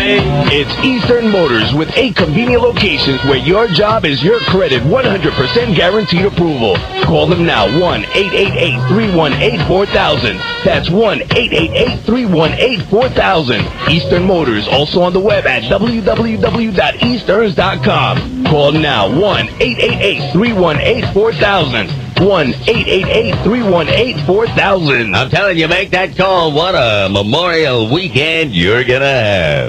say? It's Eastern Motors with 8 convenient locations where your job is your credit. 100% guaranteed approval. Call them now. 1-888-318-4000. That's 1-888-318-4000. Eastern Motors, also on the web at www.easterns.com. Call now. 1-888-318-4000. 1-888-318-4000. I'm telling you, make that call. What a Memorial weekend you're going to have.